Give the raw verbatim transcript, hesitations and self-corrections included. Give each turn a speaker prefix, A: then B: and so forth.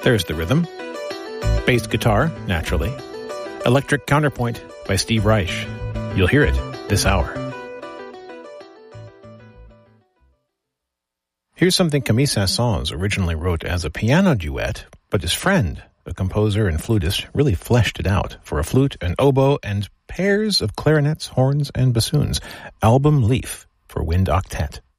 A: There's the rhythm. Bass guitar, naturally. Electric Counterpoint by Steve Reich. You'll hear it this hour. Here's something Camille Saint-Saëns originally wrote as a piano duet, but his friend, a composer and flutist, really fleshed it out for a flute, an oboe, and pairs of clarinets, horns, and bassoons. Album Leaf for Wind Octet.